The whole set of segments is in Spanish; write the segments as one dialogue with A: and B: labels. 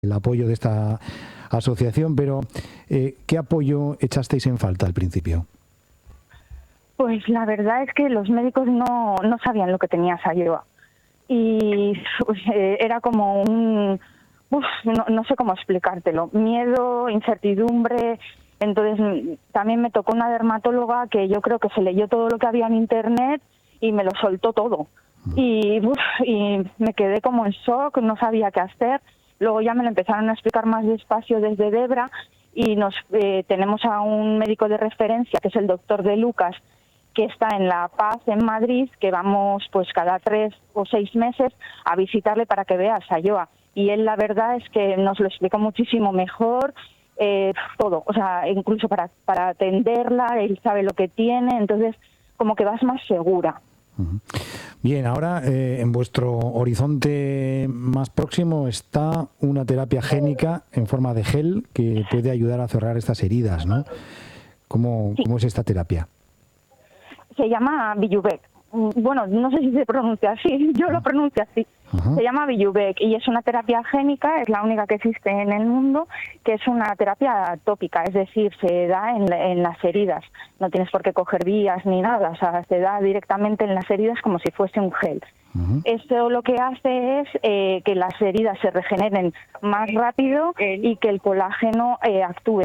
A: el apoyo de esta asociación, pero ¿qué apoyo echasteis en falta al principio?
B: Pues la verdad es que los médicos no sabían lo que tenía Sayoa. Y era como no sé cómo explicártelo, miedo, incertidumbre. Entonces también me tocó una dermatóloga que yo creo que se leyó todo lo que había en internet y me lo soltó todo. Y me quedé como en shock, no sabía qué hacer. Luego ya me lo empezaron a explicar más despacio desde Debra y tenemos a un médico de referencia, que es el doctor De Lucas, que está en La Paz, en Madrid, que vamos pues cada 3 o 6 meses a visitarle para que vea a Sayoa. Y él la verdad es que nos lo explicó muchísimo mejor, todo, o sea, incluso para atenderla, él sabe lo que tiene, entonces como que vas más segura.
A: Bien, ahora en vuestro horizonte más próximo está una terapia génica en forma de gel que puede ayudar a cerrar estas heridas, ¿no? ¿Cómo es esta terapia?
B: Se llama Bijubec. Bueno, no sé si se pronuncia así, yo lo pronuncio así.
A: Ajá.
B: Se llama Bijubec y es una terapia génica, es la única que existe en el mundo, que es una terapia tópica, es decir, se da en las heridas. No tienes por qué coger vías ni nada, o sea, se da directamente en las heridas como si fuese un gel. Esto lo que hace es que las heridas se regeneren más rápido y que el colágeno actúe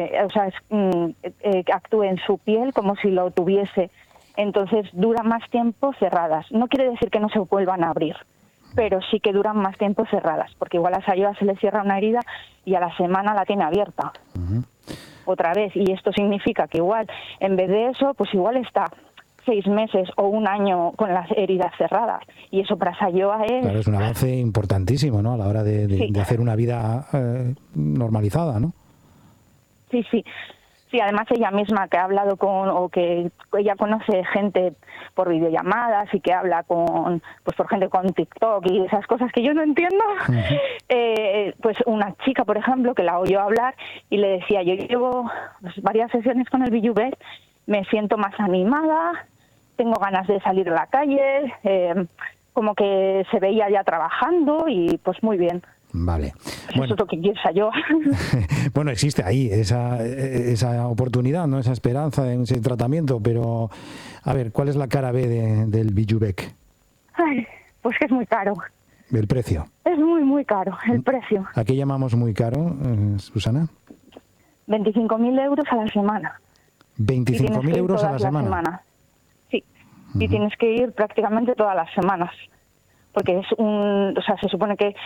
B: en su piel como si lo tuviese. Entonces duran más tiempo cerradas. No quiere decir que no se vuelvan a abrir, pero sí que duran más tiempo cerradas, porque igual a Sayoa se le cierra una herida y a la semana la tiene abierta otra vez. Y esto significa que igual, en vez de eso, pues igual está 6 meses o 1 año con las heridas cerradas. Y eso para Sayoa es...
A: Claro, es un avance importantísimo, ¿no? A la hora de hacer una vida normalizada, ¿no?
B: Sí, sí. Sí, además ella misma que ha hablado que ella conoce gente por videollamadas y que habla por gente con TikTok y esas cosas que yo no entiendo. Pues una chica, por ejemplo, que la oyó hablar y le decía, yo llevo varias sesiones con el Bijubec, me siento más animada, tengo ganas de salir a la calle, como que se veía ya trabajando y pues muy bien.
A: Vale.
B: Bueno. Eso es lo que quiero yo.
A: Bueno, existe ahí esa oportunidad, ¿no? Esa esperanza en ese tratamiento, pero a ver, ¿cuál es la cara B del Bijubec?
B: Ay, pues que es muy caro.
A: ¿El precio?
B: Es muy, muy caro, el precio.
A: ¿A qué llamamos muy caro, Susana?
B: 25.000 euros a la semana.
A: 25.000 euros a la semana.
B: Sí, y tienes que ir prácticamente todas las semanas. Porque se supone que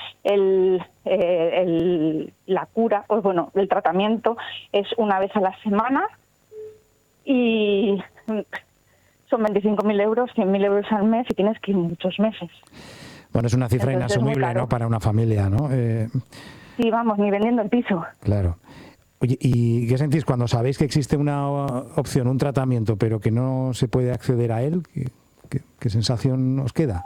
B: la cura, el tratamiento es una vez a la semana y son 25.000 euros, 100.000 euros al mes y tienes que ir muchos meses.
A: Bueno, es una cifra inasumible, ¿no? Para una familia, ¿no?
B: Sí, vamos, ni vendiendo el piso.
A: Claro. Oye, ¿y qué sentís cuando sabéis que existe una opción, un tratamiento, pero que no se puede acceder a él? ¿Qué sensación os queda?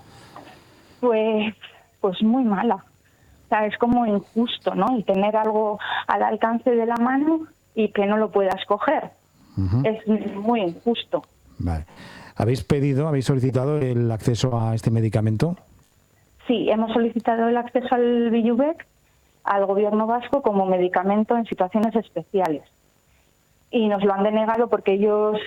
B: Pues muy mala. O sea, es como injusto, ¿no? El tener algo al alcance de la mano y que no lo puedas coger. Es muy injusto.
A: Vale. ¿Habéis solicitado el acceso a este medicamento?
B: Sí, hemos solicitado el acceso al Bijubec al gobierno vasco como medicamento en situaciones especiales. Y nos lo han denegado porque ellos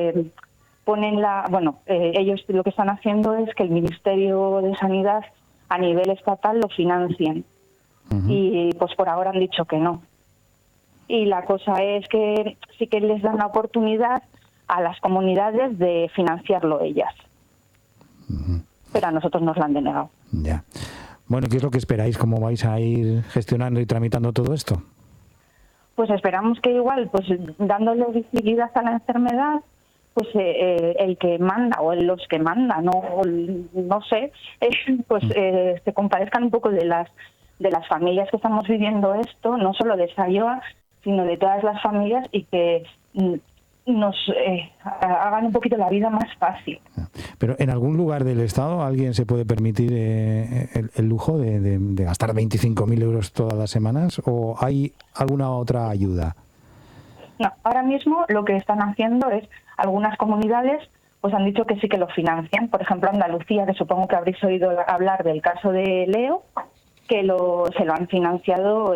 B: ellos lo que están haciendo es que el Ministerio de Sanidad a nivel estatal lo financien. Y pues por ahora han dicho que no. Y la cosa es que sí que les dan la oportunidad a las comunidades de financiarlo ellas. Pero a nosotros nos lo han denegado.
A: Ya. Bueno, ¿qué es lo que esperáis? ¿Cómo vais a ir gestionando y tramitando todo esto?
B: Pues esperamos que igual, pues dándole visibilidad a la enfermedad, pues el que manda o los que mandan, no sé, pues se compadezcan un poco de las familias que estamos viviendo esto, no solo de Sayoa, sino de todas las familias y que nos hagan un poquito la vida más fácil.
A: Pero en algún lugar del Estado alguien se puede permitir el lujo de gastar 25.000 euros todas las semanas, ¿o hay alguna otra ayuda?
B: No, ahora mismo lo que están haciendo es, algunas comunidades pues han dicho que sí que lo financian. Por ejemplo, Andalucía, que supongo que habréis oído hablar del caso de Leo, que se lo han financiado